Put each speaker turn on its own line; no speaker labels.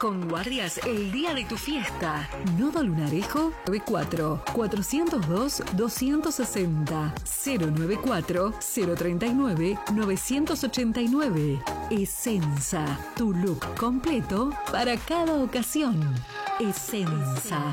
con guardias el día de tu fiesta. Nodo Lunarejo 94 402 260 094 039 989. Essenza, tu look completo para cada ocasión. Essenza.